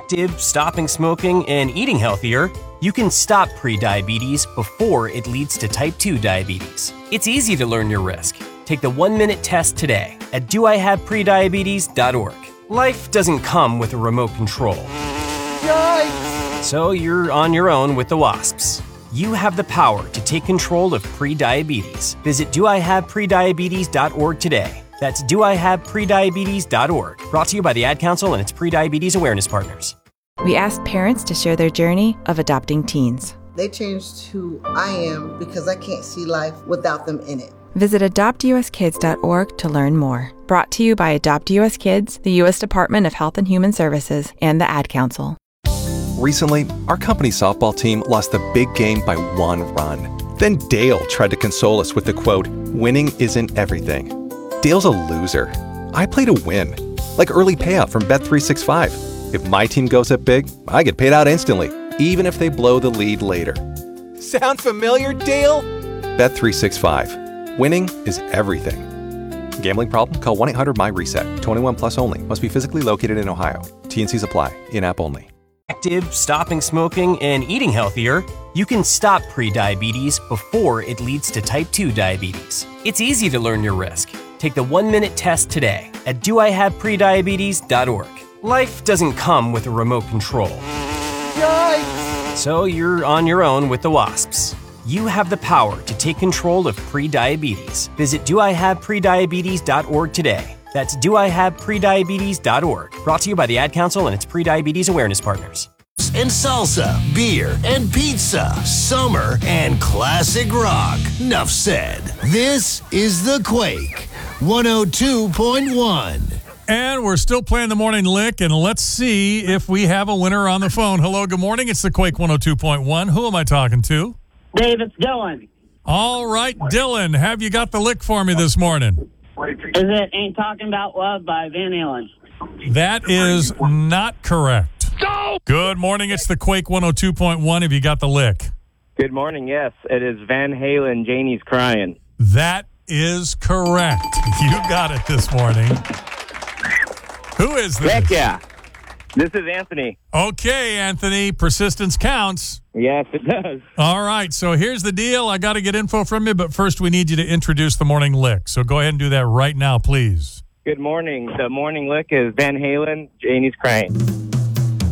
active, stopping smoking, and eating healthier, you can stop prediabetes before it leads to type 2 diabetes. It's easy to learn your risk. Take the 1-minute test today at doihaveprediabetes.org. Life doesn't come with a remote control. Yikes! So you're on your own with the wasps. You have the power to take control of prediabetes. Visit doihaveprediabetes.org today. That's doihaveprediabetes.org. Brought to you by the Ad Council and its prediabetes awareness partners. We asked parents to share their journey of adopting teens. They changed who I am because I can't see life without them in it. Visit adoptuskids.org to learn more. Brought to you by Adopt US Kids, the U.S. Department of Health and Human Services, and the Ad Council. Recently, our company's softball team lost the big game by 1 run. Then Dale tried to console us with the quote, "Winning isn't everything." Dale's a loser. I play to win. Like early payout from Bet365. If my team goes up big, I get paid out instantly, even if they blow the lead later. Sound familiar, Dale? Bet365. Winning is everything. Gambling problem? Call 1-800-MY-RESET. 21 plus only. Must be physically located in Ohio. T&Cs apply. In-app only. Active, stopping smoking, and eating healthier, you can stop prediabetes before it leads to type 2 diabetes. It's easy to learn your risk. Take the 1-minute test today at doihaveprediabetes.org. Life doesn't come with a remote control. Yikes! So you're on your own with the wasps. You have the power to take control of prediabetes. Visit doihaveprediabetes.org today. That's doihaveprediabetes.org. Brought to you by the Ad Council and its prediabetes awareness partners. And salsa, beer, and pizza, summer, and classic rock. Nuff said. This is The Quake, 102.1. And we're still playing the morning lick, and let's see if we have a winner on the phone. Hello, good morning. It's The Quake 102.1. Who am I talking to? Dave, it's Dylan. All right, Dylan, have you got the lick for me this morning? Is it Ain't Talking About Love by Van Halen? That is not correct. No! Good morning. It's the Quake 102.1. Have you got the lick? Good morning. Yes, it is Van Halen, Janie's Crying. That is correct. You got it this morning. Who is this? Heck yeah. This is Anthony. Okay, Anthony. Persistence counts. Yes, it does. All right, so here's the deal. I got to get info from you, but first we need you to introduce the morning lick. So go ahead and do that right now, please. Good morning. The morning lick is Van Halen, Janie's Crying.